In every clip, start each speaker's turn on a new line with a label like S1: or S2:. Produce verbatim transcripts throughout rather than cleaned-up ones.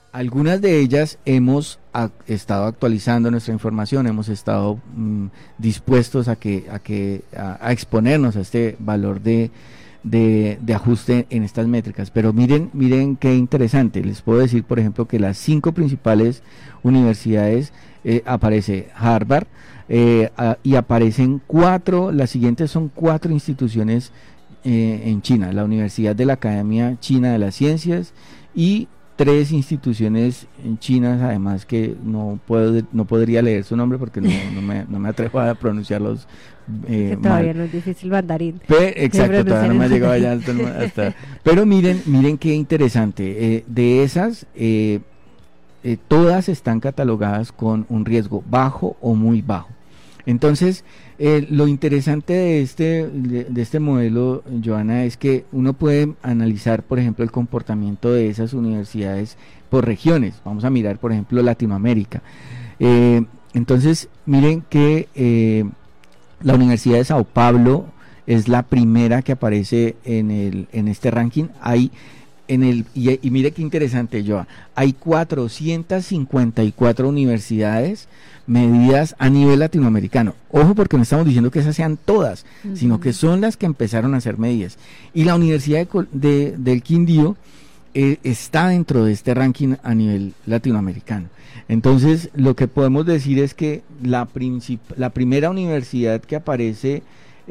S1: algunas de ellas hemos a, estado actualizando nuestra información, hemos estado mm, dispuestos a que a que a, a exponernos a este valor de, de, de ajuste en estas métricas. Pero miren, miren qué interesante. Les puedo decir, por ejemplo, que las cinco principales universidades eh, aparece Harvard eh, a, y aparecen cuatro. Las siguientes son cuatro instituciones eh, en China: la Universidad de la Academia China de las Ciencias y tres instituciones chinas, además que no puedo no podría leer su nombre porque no, no, me, no me atrevo a pronunciarlos eh,
S2: que todavía
S1: mal.
S2: no es difícil mandarín.
S1: Pe, exacto, todavía no me ha llegado allá hasta, hasta pero miren, miren qué interesante, eh, de esas eh, eh, todas están catalogadas con un riesgo bajo o muy bajo. Entonces, eh, lo interesante de este, de, de este modelo, Joana, es que uno puede analizar, por ejemplo, el comportamiento de esas universidades por regiones. Vamos a mirar, por ejemplo, Latinoamérica. Eh, entonces, miren que eh, la Universidad de Sao Paulo es la primera que aparece en, el, en este ranking. Hay en el y, y mire qué interesante, Joa, hay cuatrocientas cincuenta y cuatro universidades medidas a nivel latinoamericano. Ojo, porque no estamos diciendo que esas sean todas, uh-huh, sino que son las que empezaron a hacer medidas. Y la Universidad de, de, del Quindío eh, está dentro de este ranking a nivel latinoamericano. Entonces, lo que podemos decir es que la, princip la primera universidad que aparece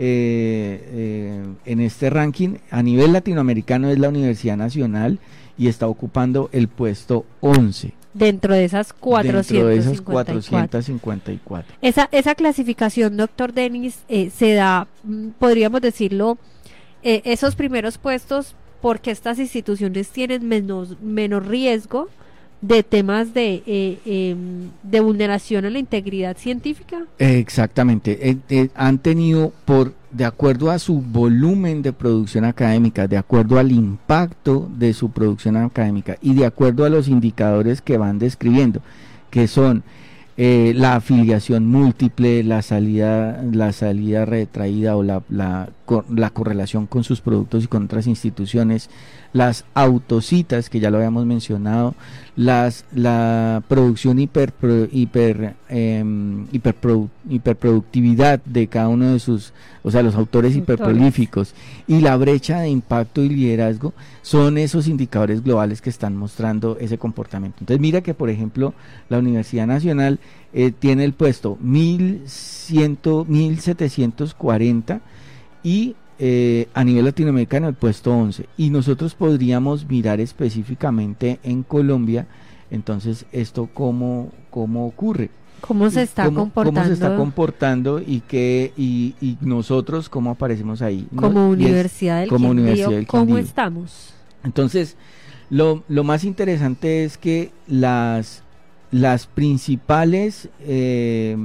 S1: eh, eh, en este ranking a nivel latinoamericano es la Universidad Nacional y está ocupando el puesto once.
S2: Dentro de esas cuatrocientas cincuenta y cuatro.
S1: Dentro de esas cuatrocientas cincuenta y cuatro.
S2: Esa, esa clasificación, doctor Denis, eh, se da, podríamos decirlo, eh, esos primeros puestos porque estas instituciones tienen menos, menos riesgo de temas de, eh, eh, de vulneración a la integridad científica.
S1: Exactamente, eh, eh, han tenido por de acuerdo a su volumen de producción académica, de acuerdo al impacto de su producción académica y de acuerdo a los indicadores que van describiendo, que son eh, la afiliación múltiple, la salida, la salida retraída o la, la, la correlación con sus productos y con otras instituciones, las autocitas que ya lo habíamos mencionado, las la producción hiper hiper eh, hiperprodu, hiperproductividad de cada uno de sus, o sea, los autores hiperprolíficos y la brecha de impacto y liderazgo son esos indicadores globales que están mostrando ese comportamiento. Entonces mira que, por ejemplo, la Universidad Nacional eh, tiene el puesto mil cien, mil setecientos cuarenta y Eh, a nivel latinoamericano el puesto once, y nosotros podríamos mirar específicamente en Colombia, entonces esto cómo, cómo ocurre,
S2: cómo se está
S1: cómo,
S2: comportando,
S1: cómo se está comportando y que y, y nosotros cómo aparecemos ahí,
S2: como
S1: ¿no?
S2: Universidad del
S1: como
S2: Quindío,
S1: Universidad del
S2: ¿cómo
S1: Quindío.
S2: estamos?
S1: Entonces lo, lo más interesante es que las las principales eh,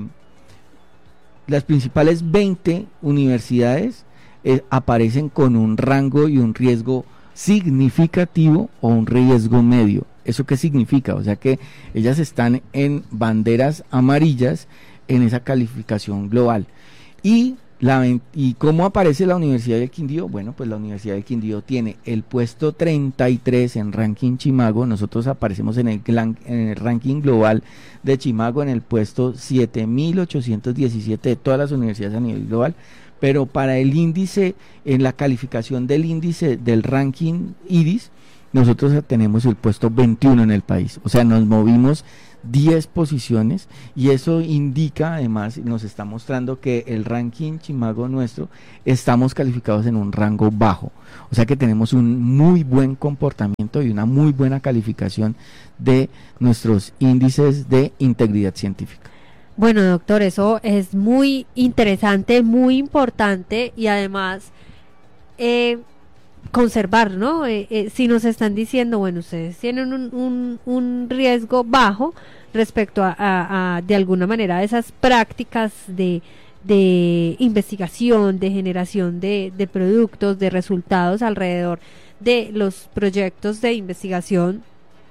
S1: las principales veinte universidades Eh, aparecen con un rango y un riesgo significativo o un riesgo medio. ¿Eso qué significa? O sea que ellas están en banderas amarillas en esa calificación global. ¿Y, la, y cómo aparece la Universidad del Quindío? Bueno, pues la Universidad del Quindío tiene el puesto treinta y tres en ranking Chimago. Nosotros aparecemos en el, en el ranking global de Chimago en el puesto siete mil ochocientos diecisiete de todas las universidades a nivel global. Pero para el índice, en la calificación del índice del ranking IDIS, nosotros tenemos el puesto veintiuno en el país, o sea, nos movimos diez posiciones y eso indica, además, nos está mostrando que el ranking Chimago nuestro, estamos calificados en un rango bajo, o sea que tenemos un muy buen comportamiento y una muy buena calificación de nuestros índices de integridad científica.
S2: Bueno, doctor, eso es muy interesante, muy importante y además eh, conservar, ¿no? Eh, eh, si nos están diciendo, bueno, ustedes tienen un, un, un riesgo bajo respecto a, a, a, de alguna manera, esas prácticas de, de investigación, de generación de, de productos, de resultados alrededor de los proyectos de investigación.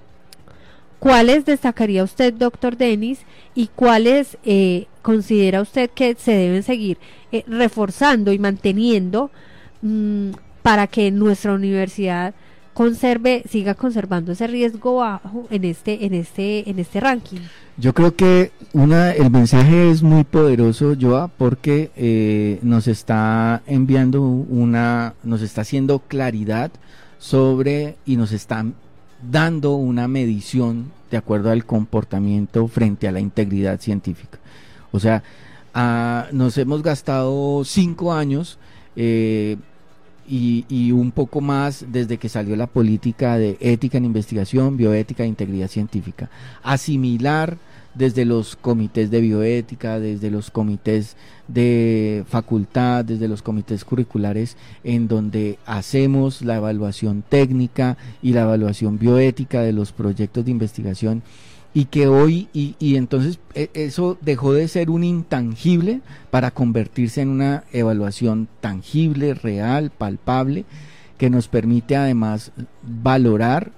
S2: ¿Cuáles destacaría usted, doctor Denis, y cuáles eh, considera usted que se deben seguir eh, reforzando y manteniendo mmm, para que nuestra universidad conserve, siga conservando ese riesgo bajo en este, en este, en este ranking.
S1: Yo creo que una, el mensaje es muy poderoso, Joa, porque eh, nos está enviando una, nos está haciendo claridad sobre y nos está dando una medición de acuerdo al comportamiento frente a la integridad científica. O sea, a, nos hemos gastado cinco años eh, y, y un poco más desde que salió la política de ética en investigación, bioética e integridad científica. Asimilar desde los comités de bioética, desde los comités de facultad, desde los comités curriculares, en donde hacemos la evaluación técnica y la evaluación bioética de los proyectos de investigación, y que hoy, y, y entonces eso dejó de ser un intangible para convertirse en una evaluación tangible, real, palpable, que nos permite además valorar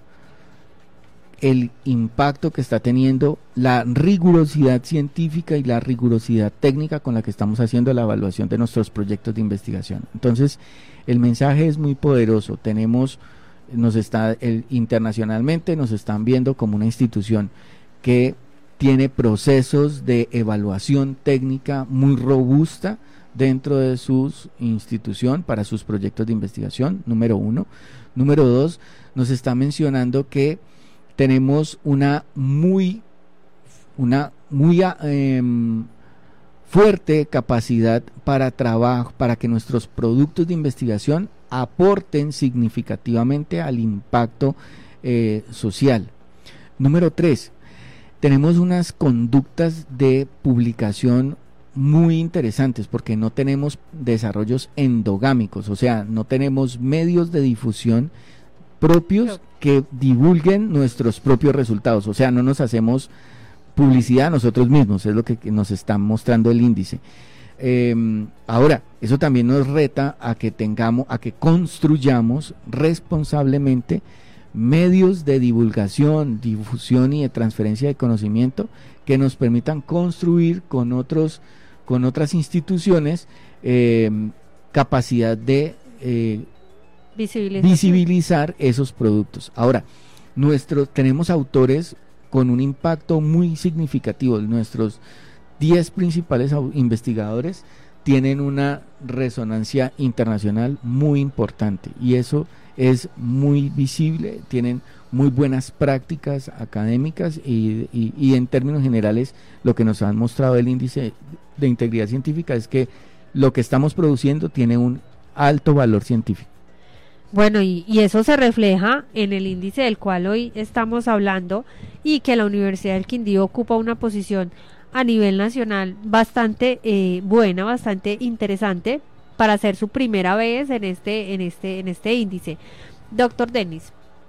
S1: el impacto que está teniendo la rigurosidad científica y la rigurosidad técnica con la que estamos haciendo la evaluación de nuestros proyectos de investigación. Entonces, el mensaje es muy poderoso. Tenemos, nos está, el, internacionalmente nos están viendo como una institución que tiene procesos de evaluación técnica muy robusta dentro de su institución para sus proyectos de investigación, número uno. Número dos, nos está mencionando que tenemos una muy, una muy eh, fuerte capacidad para trabajo, para que nuestros productos de investigación aporten significativamente al impacto eh, social. Número tres, tenemos unas conductas de publicación muy interesantes porque no tenemos desarrollos endogámicos, o sea, no tenemos medios de difusión propios que divulguen nuestros propios resultados, o sea, no nos hacemos publicidad nosotros mismos, es lo que nos está mostrando el índice. Eh, ahora, eso también nos reta a que tengamos, a que construyamos responsablemente medios de divulgación, difusión y de transferencia de conocimiento que nos permitan construir con otros, con otras instituciones eh, capacidad de eh, visibilizar esos productos. Ahora, nuestro, tenemos autores con un impacto muy significativo. Nuestros diez principales investigadores tienen una resonancia internacional muy importante y eso es muy visible, tienen muy buenas prácticas académicas y, y, y en términos generales lo que nos han mostrado el índice de integridad científica es que lo que estamos produciendo tiene un alto valor científico.
S2: Bueno, y, y eso se refleja en el índice del cual hoy estamos hablando y que la Universidad del Quindío ocupa una posición a nivel nacional bastante eh, buena, bastante interesante para hacer su primera vez en este, en este, en este índice. Doctor Denis,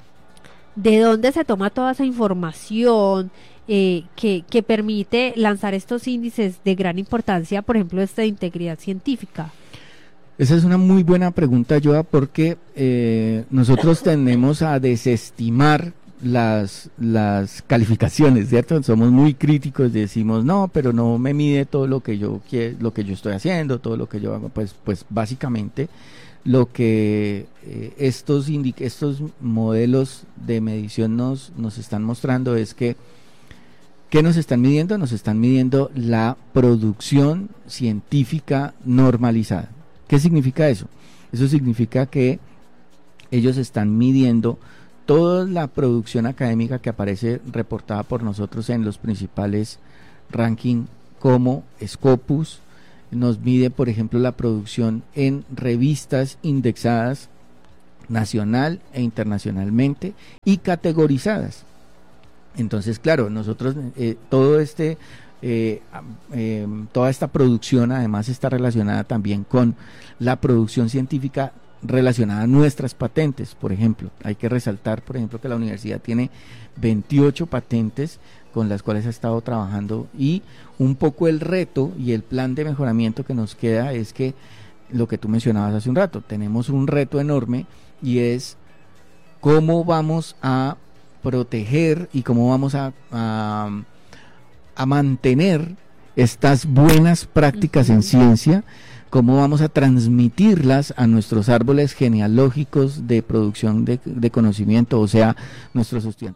S2: ¿de dónde se toma toda esa información eh, que, que permite lanzar estos índices de gran importancia, por ejemplo, este de integridad científica?
S1: Esa es una muy buena pregunta, Joa, porque eh, nosotros tendemos a desestimar las las calificaciones, ¿cierto? Somos muy críticos, decimos, no, pero no me mide todo lo que yo quiero, lo que yo estoy haciendo, todo lo que yo hago, pues pues básicamente lo que eh, estos indi- estos modelos de medición nos nos están mostrando es que ¿qué nos están midiendo? Nos están midiendo la producción científica normalizada. ¿Qué significa eso? Eso significa que ellos están midiendo toda la producción académica que aparece reportada por nosotros en los principales rankings como Scopus, nos mide por ejemplo la producción en revistas indexadas nacional e internacionalmente y categorizadas. Entonces, claro, nosotros eh, todo este Eh, eh, toda esta producción además está relacionada también con la producción científica relacionada a nuestras patentes, por ejemplo. Hay que resaltar, por ejemplo, que la universidad tiene veintiocho patentes con las cuales ha estado trabajando y un poco el reto y el plan de mejoramiento que nos queda es que lo que tú mencionabas hace un rato, tenemos un reto enorme y es cómo vamos a proteger y cómo vamos a, a a mantener estas buenas prácticas uh-huh. en ciencia cómo vamos a transmitirlas a nuestros árboles genealógicos de producción de, de conocimiento, o sea, nuestros estudiantes.